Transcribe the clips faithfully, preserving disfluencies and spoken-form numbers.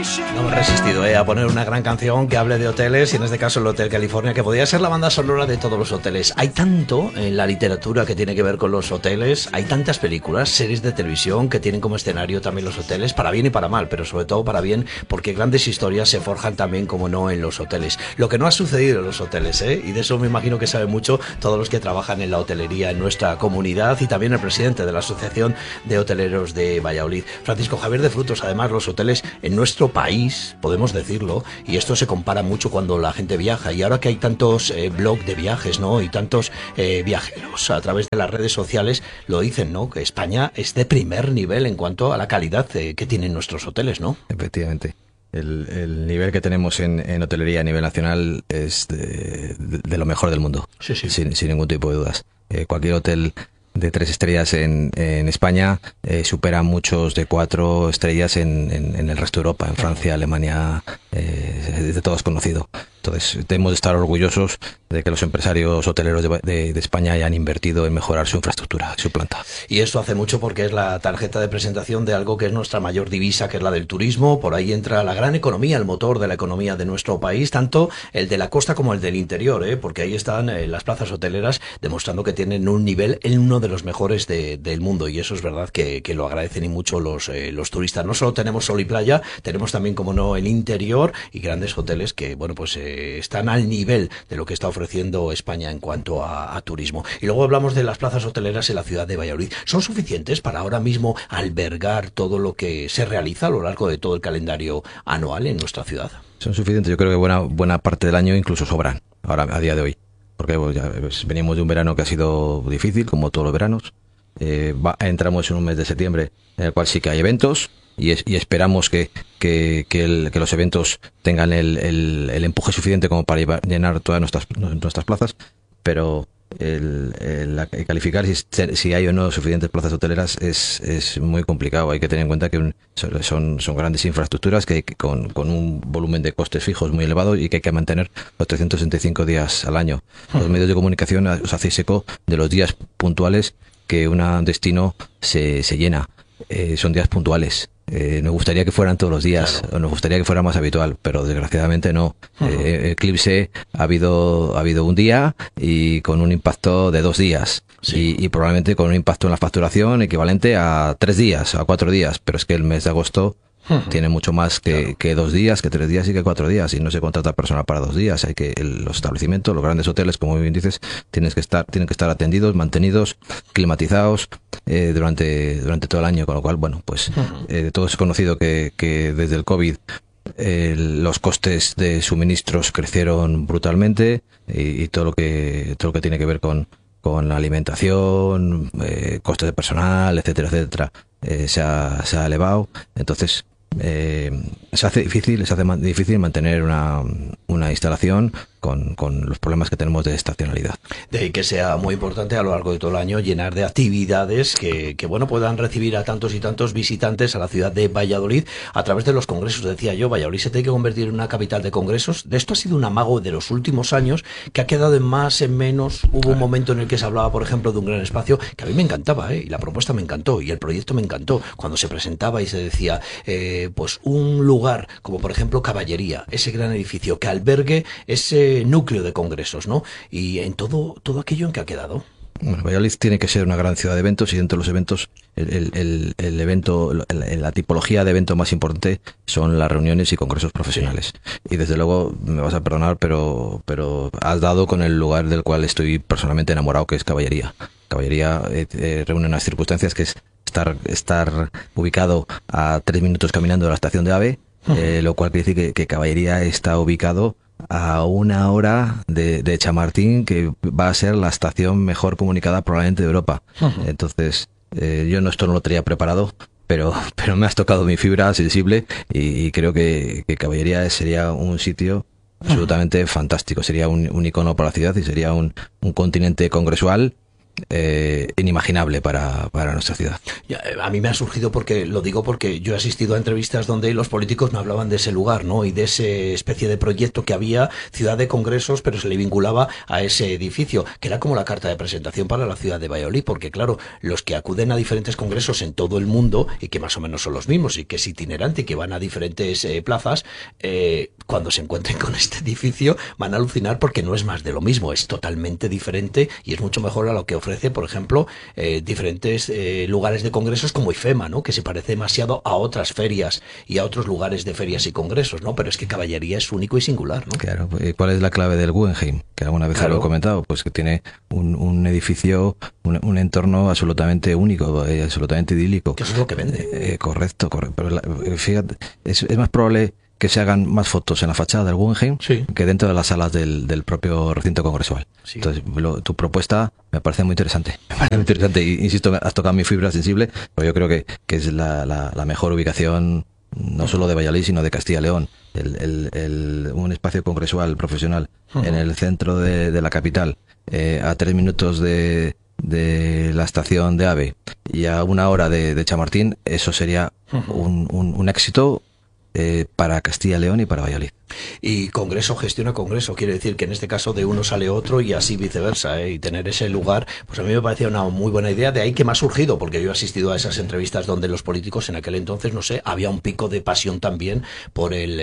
No me he resistido eh, a poner una gran canción que hable de hoteles, y en este caso el Hotel California, que podría ser la banda sonora de todos los hoteles. Hay tanto en la literatura que tiene que ver con los hoteles, hay tantas películas, series de televisión que tienen como escenario también los hoteles, para bien y para mal, pero sobre todo para bien, porque grandes historias se forjan también, como no, en los hoteles. Lo que no ha sucedido en los hoteles, ¿eh? Y de eso me imagino que saben mucho todos los que trabajan en la hotelería en nuestra comunidad, y también el presidente de la Asociación de Hoteleros de Valladolid, Francisco Javier de Frutos. Además, los hoteles en nuestro país, podemos decirlo, y esto se compara mucho cuando la gente viaja, y ahora que hay tantos eh, blogs de viajes, ¿no? Y tantos eh, viajeros a través de las redes sociales lo dicen, ¿no? Que España es de primer nivel en cuanto a la calidad eh, que tienen nuestros hoteles, ¿no? Efectivamente. El, el nivel que tenemos en, en hotelería a nivel nacional es de, de, de lo mejor del mundo, sí, sí. Sin, sin ningún tipo de dudas. Eh, cualquier hotel de tres estrellas en, en España eh, supera muchos de cuatro estrellas en, en, en el resto de Europa, en Francia, Alemania, eh, de todos conocido. Entonces, debemos de estar orgullosos de que los empresarios hoteleros de, de, de España hayan invertido en mejorar su infraestructura, su planta. Y esto hace mucho porque es la tarjeta de presentación de algo que es nuestra mayor divisa, que es la del turismo. Por ahí entra la gran economía, el motor de la economía de nuestro país, tanto el de la costa como el del interior, ¿eh? Porque ahí están eh, las plazas hoteleras demostrando que tienen un nivel en uno de los mejores de, del mundo, y eso es verdad que, que lo agradecen y mucho los, eh, los turistas. No solo tenemos sol y playa, tenemos también, como no, el interior y grandes hoteles que, bueno, pues eh, están al nivel de lo que está ofreciendo España en cuanto a, a turismo. Y luego hablamos de las plazas hoteleras en la ciudad de Valladolid. ¿Son suficientes para ahora mismo albergar todo lo que se realiza a lo largo de todo el calendario anual en nuestra ciudad? Son suficientes. Yo creo que buena, buena parte del año incluso sobran, ahora a día de hoy. Porque pues, ya, pues, venimos de un verano que ha sido difícil, como todos los veranos. Eh, va, entramos en un mes de septiembre en el cual sí que hay eventos, y, es, y esperamos que, que, que, el, que los eventos tengan el, el, el empuje suficiente como para llevar, llenar todas nuestras, nuestras plazas, pero el, el, el calificar si, si hay o no suficientes plazas hoteleras es, es muy complicado. Hay que tener en cuenta que un, son, son grandes infraestructuras que, que con, con un volumen de costes fijos muy elevado, y que hay que mantener los trescientos sesenta y cinco días al año. Los medios de comunicación os hacéis eco de los días puntuales que un destino se, se llena. Eh, son días puntuales. Eh, nos gustaría que fueran todos los días, claro. O nos gustaría que fuera más habitual, pero desgraciadamente no. Uh-huh. Eh, Eclipse ha habido ha habido un día y con un impacto de dos días, sí. y, y probablemente con un impacto en la facturación equivalente a tres días, a cuatro días, pero es que el mes de agosto Uh-huh. tiene mucho más que, claro. que dos días, que tres días y que cuatro días, y no se contrata personal para dos días. Hay que el, los establecimientos, los grandes hoteles, como bien dices, tienen que estar, tienen que estar atendidos, mantenidos, climatizados eh, durante durante todo el año, con lo cual, bueno, pues uh-huh. eh, todo es conocido que, que desde el COVID eh, los costes de suministros crecieron brutalmente, y, y todo lo que todo lo que tiene que ver con con la alimentación, eh, costes de personal, etcétera, etcétera, eh, se ha, se ha elevado. Entonces, eh, se hace difícil, se hace man, difícil mantener una, una instalación con, con los problemas que tenemos de estacionalidad. De ahí que sea muy importante a lo largo de todo el año llenar de actividades que, que bueno, puedan recibir a tantos y tantos visitantes a la ciudad de Valladolid a través de los congresos. Decía yo, Valladolid se tiene que convertir en una capital de congresos. De esto ha sido un amago de los últimos años, que ha quedado en más, en menos. Hubo un momento en el que se hablaba, por ejemplo, de un gran espacio que a mí me encantaba, ¿eh? Y la propuesta me encantó, y el proyecto me encantó, cuando se presentaba y se decía, eh, pues un lugar como por ejemplo Caballería, ese gran edificio que albergue ese núcleo de congresos, ¿no? Y en todo todo aquello en que ha quedado. Bueno, Valladolid tiene que ser una gran ciudad de eventos, y dentro de los eventos, el, el, el, el evento, el, la tipología de evento más importante son las reuniones y congresos profesionales. Sí. Y desde luego, me vas a perdonar, pero, pero has dado con el lugar del cual estoy personalmente enamorado, que es Caballería. Caballería eh, eh, reúne unas circunstancias que es estar, estar ubicado a tres minutos caminando de la estación de AVE, eh, lo cual quiere decir que, que Caballería está ubicado a una hora de, de Chamartín, que va a ser la estación mejor comunicada probablemente de Europa. Uh-huh. Entonces, eh, yo no esto no lo tenía preparado, pero pero me has tocado mi fibra sensible, y, y creo que, que Caballería sería un sitio absolutamente uh-huh. fantástico. Sería un, un icono para la ciudad, y sería un, un continente congresual eh, inimaginable para, para nuestra ciudad. Ya, a mí me ha surgido porque, lo digo porque yo he asistido a entrevistas donde los políticos me hablaban de ese lugar, ¿no? Y de ese especie de proyecto que había, ciudad de congresos, pero se le vinculaba a ese edificio, que era como la carta de presentación para la ciudad de Valladolid, porque claro, los que acuden a diferentes congresos en todo el mundo, y que más o menos son los mismos, y que es itinerante, y que van a diferentes eh, plazas, eh, cuando se encuentren con este edificio van a alucinar porque no es más de lo mismo, es totalmente diferente y es mucho mejor a lo que ofrece, por ejemplo, eh, diferentes eh, lugares de congresos como IFEMA, ¿no? Que se parece demasiado a otras ferias y a otros lugares de ferias y congresos, ¿no? Pero es que Caballería es único y singular, ¿no? Claro, ¿cuál es la clave del Guggenheim? Que alguna vez Claro. lo he comentado, pues que tiene un, un edificio, un, un entorno absolutamente único, eh, absolutamente idílico. Que eso es lo que vende. Eh, correcto, correcto. Pero la, fíjate, es, es más probable que se hagan más fotos en la fachada del Guggenheim Sí. que dentro de las salas del, del propio recinto congresual. Sí. Entonces, lo, tu propuesta me parece muy interesante. Me parece muy interesante. Y, insisto, has tocado mi fibra sensible, pero yo creo que, que es la, la, la mejor ubicación, no solo de Valladolid, sino de Castilla y León. El, el, el, un espacio congresual profesional uh-huh. en el centro de, de la capital, eh, a tres minutos de, de la estación de AVE y a una hora de, de Chamartín, eso sería uh-huh. un, un, un éxito Eh, para Castilla y León y para Valladolid. Y congreso gestiona congreso, quiere decir que en este caso de uno sale otro y así viceversa, ¿eh? Y tener ese lugar, pues a mí me parecía una muy buena idea, de ahí que me ha surgido, porque yo he asistido a esas entrevistas donde los políticos en aquel entonces, no sé, había un pico de pasión también por el,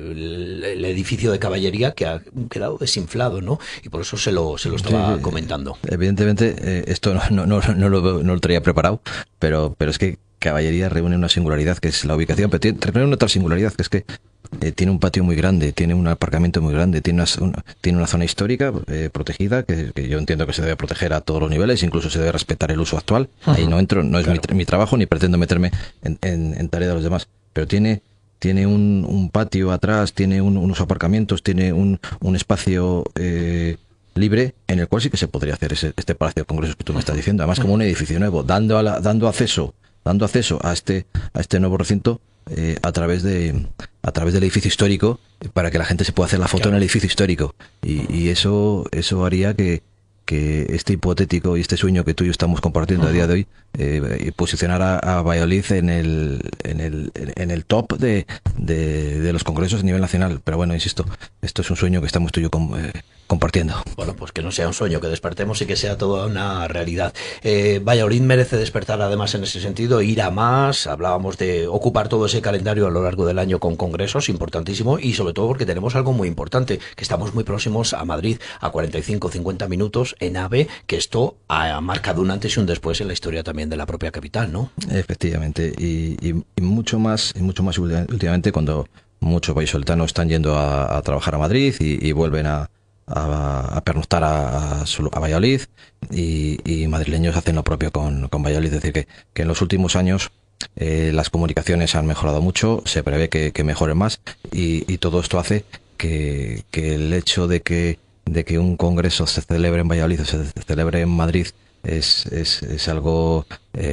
el, el edificio de Caballería que ha quedado desinflado, ¿no? Y por eso se lo, se lo estaba sí, comentando. Evidentemente, eh, esto no, no, no, no, lo, no lo traía preparado, pero, pero es que Caballería reúne una singularidad que es la ubicación, pero tiene, reúne otra singularidad que es que eh, tiene un patio muy grande, tiene un aparcamiento muy grande, tiene una, una, tiene una zona histórica eh, protegida que, que yo entiendo que se debe proteger a todos los niveles, incluso se debe respetar el uso actual. Uh-huh. Ahí no entro, no es claro. mi, mi trabajo ni pretendo meterme en, en, en tarea de los demás, pero tiene tiene un, un patio atrás, tiene un, unos aparcamientos, tiene un, un espacio eh, libre en el cual sí que se podría hacer ese, este palacio de congresos que tú me estás diciendo, además como un edificio nuevo, dando a la, dando acceso dando acceso a este a este nuevo recinto eh, a través de a través del edificio histórico para que la gente se pueda hacer la foto claro. en el edificio histórico y, y eso eso haría que que este hipotético y este sueño que tú y yo estamos compartiendo uh-huh. a día de hoy eh, posicionar a, a Valladolid en el en el en el top de, de de los congresos a nivel nacional, pero bueno, insisto, esto es un sueño que estamos tú y yo com, eh, compartiendo. Bueno, pues que no sea un sueño, que despertemos y que sea toda una realidad. Eh, Valladolid merece despertar además en ese sentido, ir a más. Hablábamos de ocupar todo ese calendario a lo largo del año con congresos, importantísimo, y sobre todo porque tenemos algo muy importante, que estamos muy próximos a Madrid, a cuarenta y cinco cincuenta minutos en AVE, que esto ha marcado un antes y un después en la historia también de la propia capital, ¿no? Efectivamente, y, y, y mucho más, y mucho más últimamente cuando muchos vallisoletanos están yendo a, a trabajar a Madrid y, y vuelven a A, a pernoctar a, a, a Valladolid y, y madrileños hacen lo propio con, con Valladolid, es decir que, que en los últimos años eh, las comunicaciones han mejorado mucho, se prevé que, que mejoren más y, y todo esto hace que, que el hecho de que de que un congreso se celebre en Valladolid o se celebre en Madrid es, es, es algo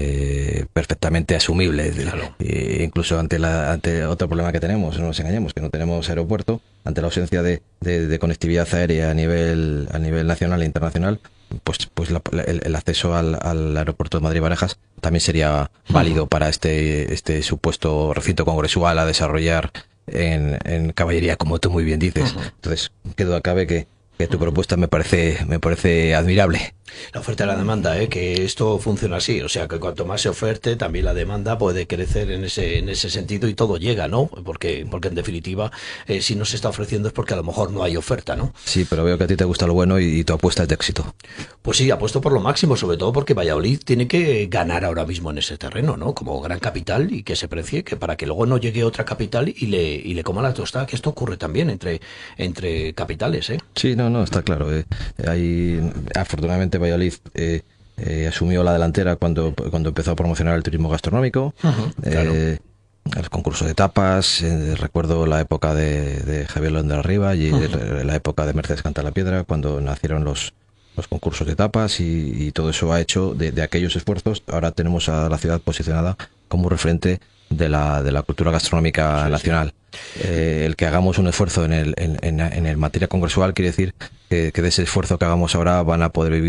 eh, perfectamente asumible. Claro. E incluso ante la ante otro problema que tenemos, no nos engañemos, que no tenemos aeropuerto, ante la ausencia de, de, de conectividad aérea a nivel a nivel nacional e internacional, pues pues la, el, el acceso al, al aeropuerto de Madrid-Barajas también sería válido uh-huh. para este este supuesto recinto congresual a desarrollar en, en Caballería, como tú muy bien dices. Uh-huh. Entonces, qué duda cabe que que tu propuesta me parece me parece admirable. La oferta y la demanda, ¿eh? Que esto funciona así, o sea que cuanto más se oferte, también la demanda puede crecer en ese en ese sentido y todo llega, ¿no? Porque porque en definitiva, eh, si no se está ofreciendo es porque a lo mejor no hay oferta, ¿no? Sí, pero veo que a ti te gusta lo bueno y, y tu apuesta es de éxito. Pues sí, apuesto por lo máximo, sobre todo porque Valladolid tiene que ganar ahora mismo en ese terreno, ¿no? Como gran capital y que se precie, que para que luego no llegue otra capital y le y le coma la tostada, que esto ocurre también entre entre capitales, ¿eh? Sí, no, no, está claro. Eh. Hay, afortunadamente Valladolid eh, eh, asumió la delantera cuando cuando empezó a promocionar el turismo gastronómico. Uh-huh, claro. eh, el concurso de tapas, eh, recuerdo la época de, de Javier León de la Riva y uh-huh. la época de Mercedes Canta la Piedra, cuando nacieron los los concursos de tapas y, y todo eso ha hecho de, de aquellos esfuerzos. Ahora tenemos a la ciudad posicionada como referente de la de la cultura gastronómica sí, nacional. Sí. Eh, el que hagamos un esfuerzo en el en, en, en el materia congresual quiere decir que, que de ese esfuerzo que hagamos ahora van a poder vivir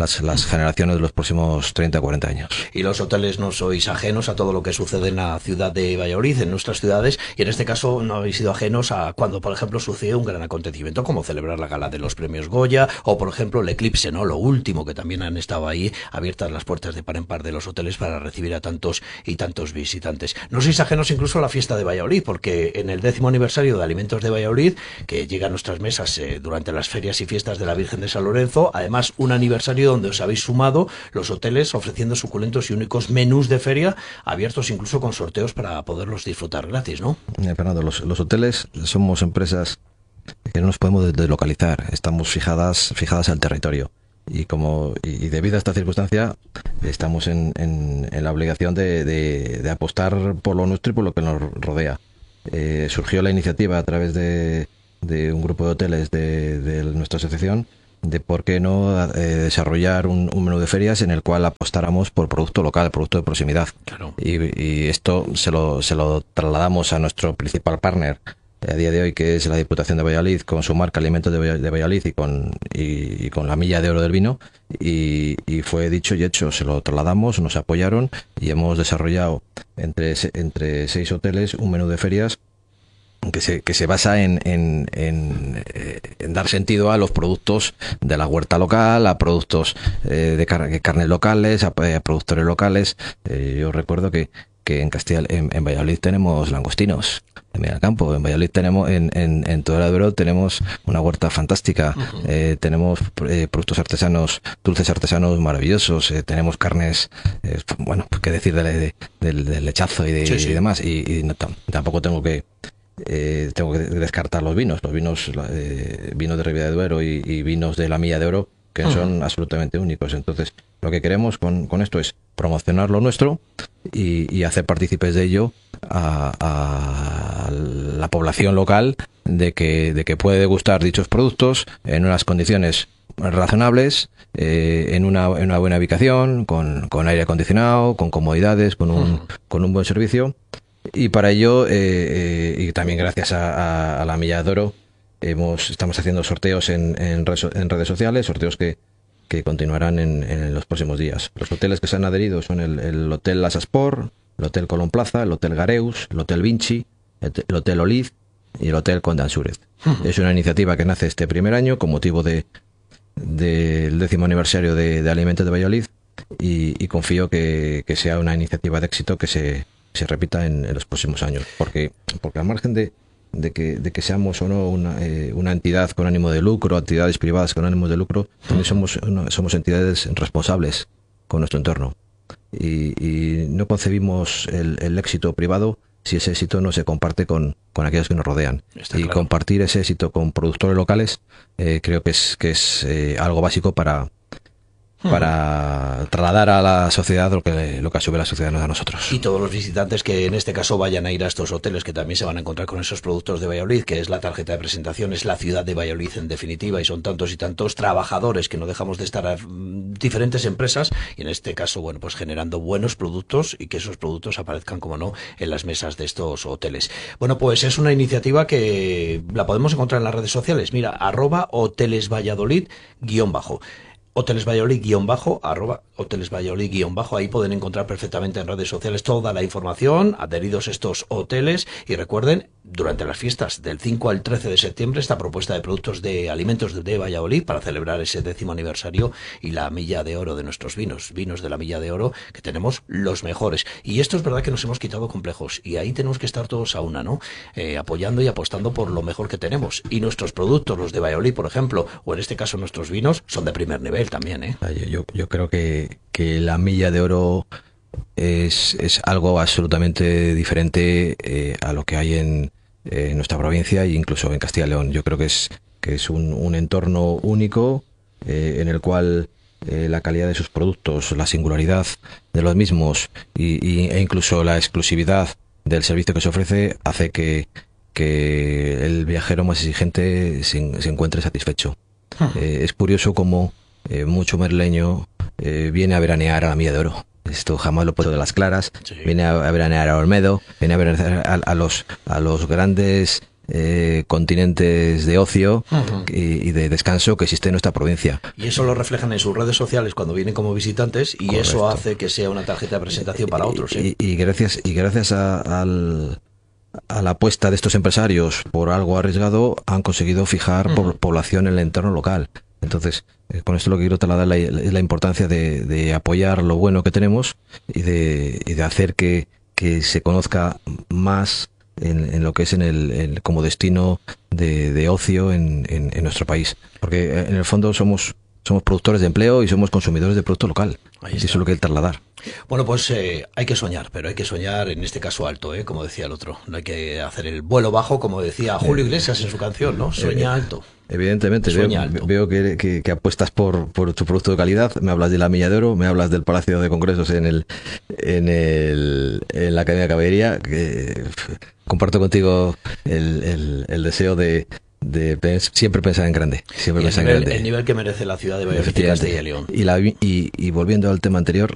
las, las generaciones de los próximos treinta o cuarenta años. Y los hoteles no sois ajenos a todo lo que sucede en la ciudad de Valladolid, en nuestras ciudades, y en este caso no habéis sido ajenos a cuando, por ejemplo, sucede un gran acontecimiento como celebrar la gala de los premios Goya, o por ejemplo el eclipse, ¿no? Lo último, que también han estado ahí abiertas las puertas de par en par de los hoteles para recibir a tantos y tantos visitantes. No sois ajenos incluso a la fiesta de Valladolid, porque en el décimo aniversario de Alimentos de Valladolid, que llega a nuestras mesas eh, durante las ferias y fiestas de la Virgen de San Lorenzo, además un aniversario donde os habéis sumado los hoteles ofreciendo suculentos y únicos menús de feria, abiertos incluso con sorteos para poderlos disfrutar gratis, ¿no? Eh, Fernando, los, los hoteles somos empresas que no nos podemos deslocalizar, estamos fijadas, fijadas al territorio. Y como y debido a esta circunstancia estamos en, en, en la obligación de, de, de apostar por lo nuestro y por lo que nos rodea. Eh, surgió la iniciativa a través de, de un grupo de hoteles de, de nuestra asociación de por qué no eh, desarrollar un, un menú de ferias en el cual apostáramos por producto local, producto de proximidad. Claro. Y, y esto se lo, se lo trasladamos a nuestro principal partner a día de hoy, que es la Diputación de Valladolid, con su marca Alimentos de Valladolid y con, y, y con la milla de oro del vino, y, y fue dicho y hecho, se lo trasladamos, nos apoyaron y hemos desarrollado entre, entre seis hoteles un menú de ferias que se, que se basa en, en, en, en dar sentido a los productos de la huerta local, a productos eh, de car carnes locales, a, a productores locales. Eh, yo recuerdo que que en Castilla, en, en Valladolid tenemos langostinos en el campo, en Valladolid tenemos, en, en, en Tordera de Duero tenemos una huerta fantástica, uh-huh. eh, tenemos eh, productos artesanos, dulces artesanos maravillosos, eh, tenemos carnes, eh, bueno, qué decir de, de, del, del lechazo y, de, sí, sí. y demás, y, y no, tampoco tengo que eh, tengo que descartar los vinos, los vinos, eh, vinos de Ribera de Duero y, y vinos de la Milla de Oro, que uh-huh. son absolutamente únicos. Entonces, lo que queremos con, con esto es promocionar lo nuestro y, y hacer partícipes de ello a, a la población local de que, de que puede degustar dichos productos en unas condiciones razonables, eh, en, una, en una buena ubicación, con, con aire acondicionado, con comodidades, con un, uh-huh. con un buen servicio. Y para ello, eh, eh, y también gracias a, a, a la Milla de Oro, hemos, estamos haciendo sorteos en, en, redes, en redes sociales, sorteos que que continuarán en, en los próximos días. Los hoteles que se han adherido son el, el Hotel Las Sport, el Hotel Colón Plaza, el Hotel Gareus, el Hotel Vinci, el, el Hotel Oliz y el Hotel Conde Ansúrez. Uh-huh. Es una iniciativa que nace este primer año con motivo de del décimo aniversario de, de Alimentos de Valladolid y, y confío que, que sea una iniciativa de éxito que se, se repita en, en los próximos años. Porque, porque al margen de de que, de que seamos o no una, eh, una entidad con ánimo de lucro, entidades privadas con ánimo de lucro, también somos, una, somos entidades responsables con nuestro entorno. Y, y no concebimos el, el éxito privado si ese éxito no se comparte con, con aquellos que nos rodean. Está y claro. Compartir ese éxito con productores locales eh, creo que es, que es eh, algo básico para... para trasladar a la sociedad lo que, lo que a su vez la sociedad nos da a nosotros. Y todos los visitantes que en este caso vayan a ir a estos hoteles, que también se van a encontrar con esos productos de Valladolid, que es la tarjeta de presentación, es la ciudad de Valladolid en definitiva, y son tantos y tantos trabajadores que no dejamos de estar a diferentes empresas, y en este caso, bueno, pues generando buenos productos y que esos productos aparezcan, como no, en las mesas de estos hoteles. Bueno, pues es una iniciativa que la podemos encontrar en las redes sociales. Mira, arroba hoteles Valladolid guión bajo. Hoteles Valladolid guión bajo, arroba Hoteles Valladolid guión bajo, ahí pueden encontrar perfectamente en redes sociales toda la información, adheridos estos hoteles, y recuerden, durante las fiestas del cinco al trece de septiembre, esta propuesta de productos de alimentos de, de Valladolid para celebrar ese décimo aniversario y la Milla de Oro de nuestros vinos, vinos de la Milla de Oro, que tenemos los mejores. Y esto es verdad que nos hemos quitado complejos, y ahí tenemos que estar todos a una, ¿no? Eh, apoyando y apostando por lo mejor que tenemos. Y nuestros productos, los de Valladolid, por ejemplo, o en este caso nuestros vinos, son de primer nivel también, ¿eh? Yo, yo creo que, que la Milla de Oro es, es algo absolutamente diferente eh, a lo que hay en, eh, en nuestra provincia e incluso en Castilla y León. Yo creo que es, que es un, un entorno único eh, en el cual eh, la calidad de sus productos, la singularidad de los mismos y, y, e incluso la exclusividad del servicio que se ofrece hace que, que el viajero más exigente se, se encuentre satisfecho. Eh, es curioso cómo eh, mucho merleño eh, viene a veranear a la Milla de Oro. Esto jamás lo puedo de las claras. Sí. Viene a, a veranear a Olmedo, viene a veranear a, a los a los grandes eh, continentes de ocio uh-huh. y, y de descanso que existe en nuestra provincia. Y eso lo reflejan en sus redes sociales cuando vienen como visitantes y Correcto. Eso hace que sea una tarjeta de presentación para otros. ¿eh? Y, y gracias, y gracias a, al... a la apuesta de estos empresarios por algo arriesgado, han conseguido fijar uh-huh. población en el entorno local. Entonces, eh, con esto lo que quiero trasladar es la, la importancia de, de apoyar lo bueno que tenemos y de, y de hacer que, que se conozca más en, en lo que es en el, el como destino de, de ocio en, en, en nuestro país. Porque en el fondo somos somos productores de empleo y somos consumidores de producto local. Y eso es lo que hay que trasladar. Bueno, pues eh, hay que soñar, pero hay que soñar en este caso alto, ¿eh? Como decía el otro. No hay que hacer el vuelo bajo, como decía Julio Iglesias en su canción, ¿no? Sueña alto. Evidentemente, veo, alto. veo que, que, que apuestas por, por tu producto de calidad. Me hablas de la Milla de Oro, me hablas del Palacio de Congresos en el en, el, en la Academia de Caballería. Que comparto contigo el, el, el deseo de de pens- siempre pensar en grande, siempre y pensar el nivel, en grande. El nivel que merece la ciudad de Valladolid y Castilla y León. Y, la, y, y volviendo al tema anterior,